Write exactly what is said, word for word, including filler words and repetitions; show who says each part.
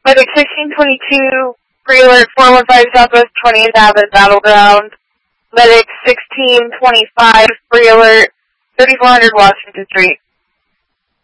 Speaker 1: Medic sixteen twenty-two, free alert four one five Southwest twentieth Avenue Battleground. Medic sixteen twenty-five, free alert thirty-four hundred Washington Street.